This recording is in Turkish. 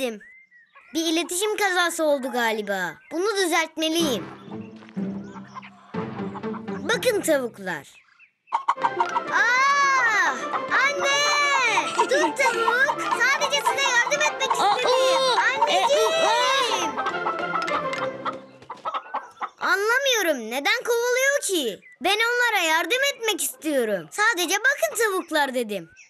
dedim. Bir iletişim kazası oldu galiba. Bunu düzeltmeliyim. Bakın tavuklar. Aa! Anne! Dur tavuk. Sadece size yardım etmek istedim. Anneciğim! Anlamıyorum. Neden kovalıyor ki? Ben onlara yardım etmek istiyorum. Sadece bakın tavuklar dedim.